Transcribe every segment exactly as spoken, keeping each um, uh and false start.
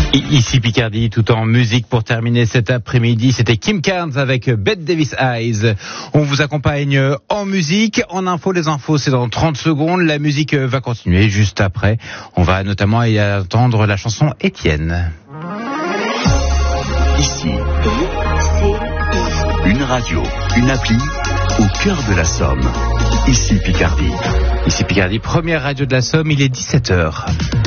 Ici Picardie, tout en musique pour terminer cet après-midi. C'était Kim Carnes avec Bette Davis Eyes. On vous accompagne en musique, en info. Les infos, c'est dans trente secondes. La musique va continuer juste après. On va notamment y entendre la chanson Étienne. Ici, une radio, une appli au cœur de la Somme. Ici Picardie. Ici Picardie, première radio de la Somme, il est dix-sept heures.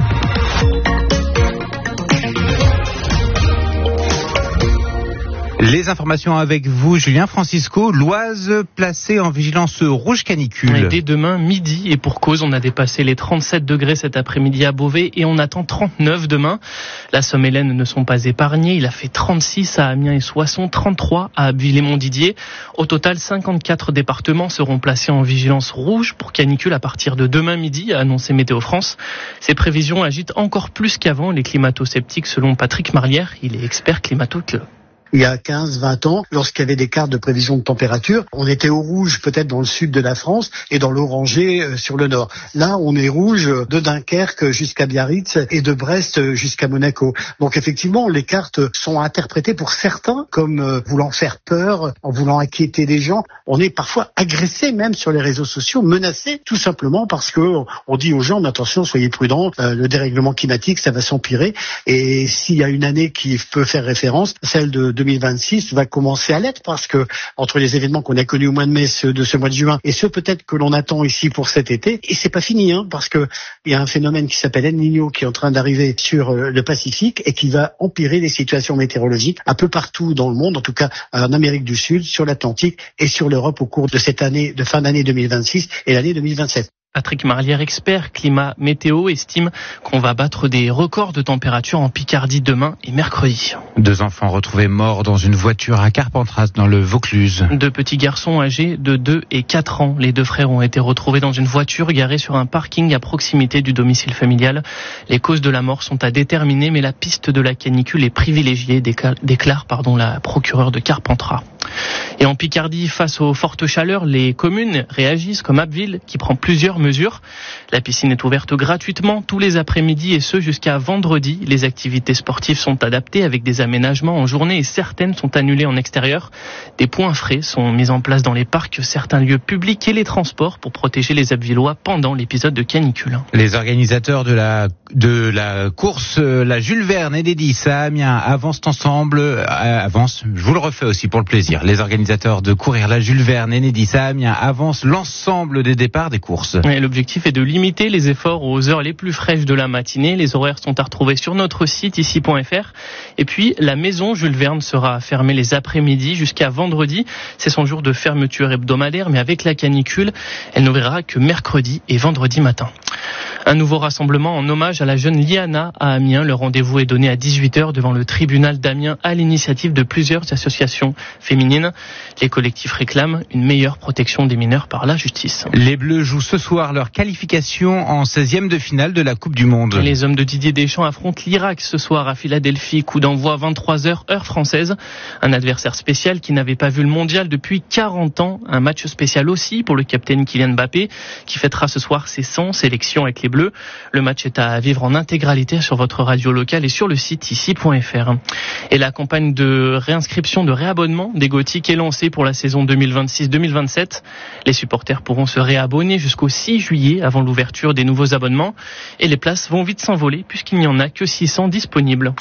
Les informations avec vous, Julien Francisco. L'Oise placée en vigilance rouge canicule. Et dès demain midi, et pour cause, on a dépassé les trente-sept degrés cet après-midi à Beauvais et on attend trente-neuf demain. La Somme et l'Aisne ne sont pas épargnés. Il a fait trente-six à Amiens et Soissons, trente-trois à Abbeville et Montdidier. Au total, cinquante-quatre départements seront placés en vigilance rouge pour canicule à partir de demain midi, a annoncé Météo France. Ces prévisions agitent encore plus qu'avant les climato-sceptiques, selon Patrick Marlière. Il est expert climatologue. Il y a quinze vingt ans, lorsqu'il y avait des cartes de prévision de température, on était au rouge peut-être dans le sud de la France et dans l'orangé euh, sur le nord. Là, on est rouge de Dunkerque jusqu'à Biarritz et de Brest jusqu'à Monaco. Donc effectivement, les cartes sont interprétées pour certains comme euh, voulant faire peur, en voulant inquiéter les gens. On est parfois agressé même sur les réseaux sociaux, menacé tout simplement parce que on dit aux gens, mais attention, soyez prudents, euh, le dérèglement climatique, ça va s'empirer. Et s'il y a une année qui peut faire référence, celle de deux mille vingt-six va commencer à l'être parce que entre les événements qu'on a connus au mois de mai, ceux de ce mois de juin et ceux peut-être que l'on attend ici pour cet été, et c'est pas fini hein, parce que il y a un phénomène qui s'appelle El Niño qui est en train d'arriver sur le Pacifique et qui va empirer les situations météorologiques un peu partout dans le monde, en tout cas en Amérique du Sud, sur l'Atlantique et sur l'Europe au cours de cette année de fin d'année deux mille vingt-six et l'année deux mille vingt-sept. Patrick Marlière, expert climat météo, estime qu'on va battre des records de température en Picardie demain et mercredi. Deux enfants retrouvés morts dans une voiture à Carpentras dans le Vaucluse. Deux petits garçons âgés de deux et quatre ans. Les deux frères ont été retrouvés dans une voiture garée sur un parking à proximité du domicile familial. Les causes de la mort sont à déterminer, mais la piste de la canicule est privilégiée, déclare pardon, la procureure de Carpentras. Et en Picardie, face aux fortes chaleurs, les communes réagissent comme Abbeville qui prend plusieurs mesures. La piscine est ouverte gratuitement tous les après-midi et ce jusqu'à vendredi. Les activités sportives sont adaptées avec des aménagements en journée et certaines sont annulées en extérieur. Des points frais sont mis en place dans les parcs, certains lieux publics et les transports pour protéger les Abbvillois pendant l'épisode de canicule. Les organisateurs de la, de la course, la Jules Verne et Enedis à Amiens avancent ensemble, euh, avancent, je vous le refais aussi pour le plaisir. Les organisateurs de courir la Jules Verne et Enedis à Amiens avancent l'ensemble des départs des courses. Et l'objectif est de limiter les efforts aux heures les plus fraîches de la matinée. Les horaires sont à retrouver sur notre site ici point f r. Et puis, la maison Jules Verne sera fermée les après-midi jusqu'à vendredi. C'est son jour de fermeture hebdomadaire, mais avec la canicule, elle n'ouvrira que mercredi et vendredi matin. Un nouveau rassemblement en hommage à la jeune Liana à Amiens. Le rendez-vous est donné à dix-huit heures devant le tribunal d'Amiens à l'initiative de plusieurs associations féminines. Les collectifs réclament une meilleure protection des mineurs par la justice. Les Bleus jouent ce soir leur qualification en seizième de finale de la Coupe du Monde. Les hommes de Didier Deschamps affrontent l'Irak ce soir à Philadelphie. Coup d'envoi vingt-trois heures heure française. Un adversaire spécial qui n'avait pas vu le mondial depuis quarante ans. Un match spécial aussi pour le capitaine Kylian Mbappé qui fêtera ce soir ses cent sélections avec les Bleus. Le match est à vivre en intégralité sur votre radio locale et sur le site ici point f r. Et la campagne de réinscription, de réabonnement des Gothiques est lancée pour la saison deux mille vingt-six deux mille vingt-sept. Les supporters pourront se réabonner jusqu'au six juillet avant l'ouverture des nouveaux abonnements. Et les places vont vite s'envoler puisqu'il n'y en a que six cents disponibles.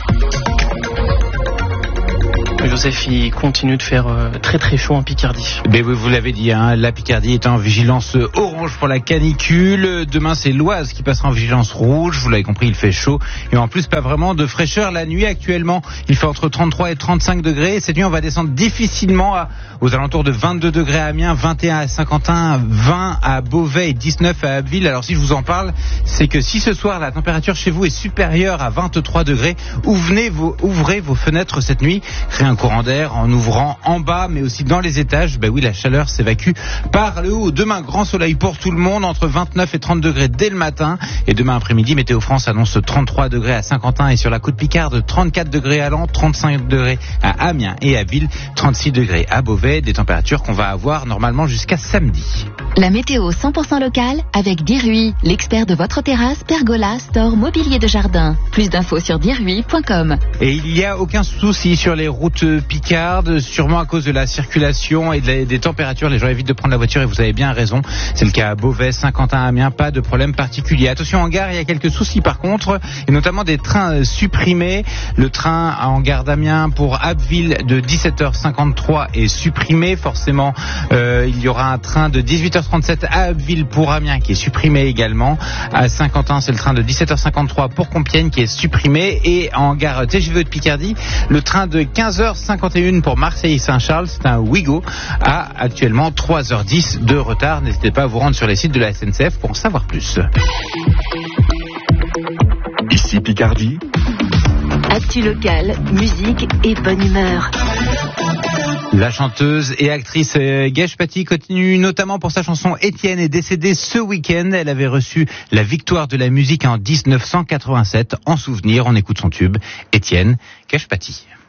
Joseph, il continue de faire euh, très très chaud en Picardie. Mais oui, vous l'avez dit, hein, la Picardie est en vigilance orange pour la canicule. Demain, c'est l'Oise qui passera en vigilance rouge. Vous l'avez compris, il fait chaud. Et en plus, pas vraiment de fraîcheur la nuit actuellement. Il fait entre trente-trois et trente-cinq degrés. Cette nuit, on va descendre difficilement à, aux alentours de vingt-deux degrés à Amiens, vingt et un à Saint-Quentin, vingt à Beauvais et dix-neuf à Abbeville. Alors si je vous en parle, c'est que si ce soir, la température chez vous est supérieure à vingt-trois degrés, ouvrez vos, ouvrez vos fenêtres cette nuit. Créez un un courant d'air en ouvrant en bas, mais aussi dans les étages. Ben oui, la chaleur s'évacue par le haut. Demain, grand soleil pour tout le monde, entre vingt-neuf et trente degrés dès le matin. Et demain après-midi, Météo France annonce trente-trois degrés à Saint-Quentin et sur la côte Picarde, trente-quatre degrés à Lens, trente-cinq degrés à Amiens et à Ville, trente-six degrés à Beauvais, des températures qu'on va avoir normalement jusqu'à samedi. La météo cent pour cent locale avec Dirui, l'expert de votre terrasse, pergola, store, mobilier de jardin. Plus d'infos sur dirui point com. Et il n'y a aucun souci sur les routes picardes, sûrement à cause de la circulation et de la, des températures. Les gens évitent de prendre la voiture et vous avez bien raison. C'est le cas à Beauvais, Saint-Quentin, Amiens, pas de problème particulier. Attention, en gare, il y a quelques soucis par contre, et notamment des trains supprimés. Le train en gare d'Amiens pour Abbeville de dix-sept heures cinquante-trois est supprimé. Forcément, euh, il y aura un train de dix-huit heures trente-sept à Abbeville pour Amiens qui est supprimé également. À Saint-Quentin, c'est le train de dix-sept heures cinquante-trois pour Compiègne qui est supprimé. Et en gare T G V de Picardie, le train de quinze heures cinquante et une pour Marseille-Saint-Charles, c'est un Ouigo, a actuellement trois heures dix de retard. N'hésitez pas à vous rendre sur les sites de la S N C F pour en savoir plus. Ici Picardie. Actu locale, musique et bonne humeur. La chanteuse et actrice Gage Paty continue notamment pour sa chanson Étienne est décédée ce week-end. Elle avait reçu la victoire de la musique en dix-neuf cent quatre-vingt-sept. En souvenir, on écoute son tube Étienne, Gage Paty.